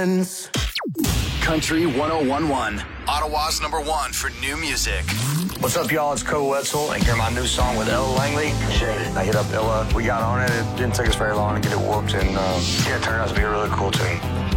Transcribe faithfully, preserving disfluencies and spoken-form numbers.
Country one oh one point one, Ottawa's number one for new music. What's up, y'all? It's Cole Wetzel, and hear my new song with Ella Langley. I hit up Ella. We got on it. It didn't take us very long to get it whooped, and uh, yeah, it turned out to be a really cool tune.